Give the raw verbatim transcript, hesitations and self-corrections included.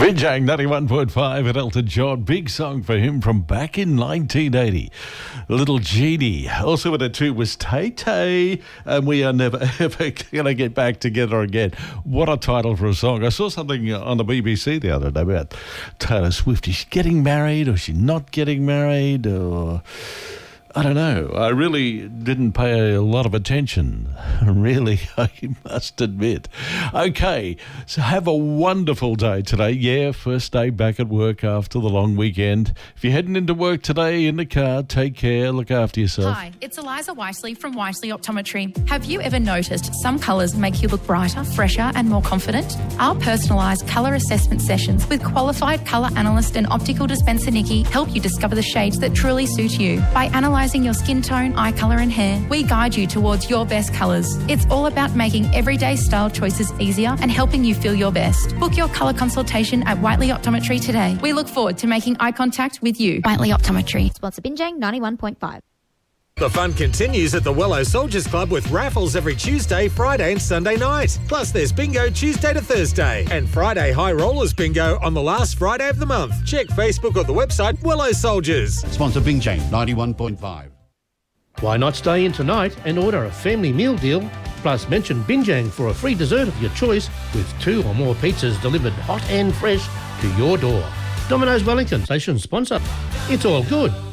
Binjang ninety-one point five at Elton John. Big song for him from back in nineteen eighty. Little Genie. Also in it too was Tay Tay. And we are never ever going to get back together again. What a title for a song. I saw something on the B B C the other day about Taylor Swift. Is she getting married or is she not getting married? Or I don't know. I really didn't pay a lot of attention. Really, I must admit. Okay, so have a wonderful day today. Yeah, first day back at work after the long weekend. If you're heading into work today in the car, take care, look after yourself. Hi, it's Eliza Wisely from Wisely Optometry. Have you ever noticed some colours make you look brighter, fresher and more confident? Our personalised colour assessment sessions with qualified colour analyst and optical dispenser Nikki help you discover the shades that truly suit you. By analysing your skin tone, eye colour and hair, we guide you towards your best colours. It's all about making everyday style choices easier and helping you feel your best. Book your colour consultation at Whiteley Optometry today. We look forward to making eye contact with you. Whiteley Optometry. Sponsor Binjang ninety-one point five. The fun continues at the Wello Soldiers Club with raffles every Tuesday, Friday and Sunday night. Plus there's bingo Tuesday to Thursday and Friday High Rollers bingo on the last Friday of the month. Check Facebook or the website Wello Soldiers. Sponsor Binjang ninety-one point five. Why not stay in tonight and order a family meal deal? Plus mention Binjang for a free dessert of your choice with two or more pizzas delivered hot and fresh to your door. Domino's Wellington, station sponsor. It's all good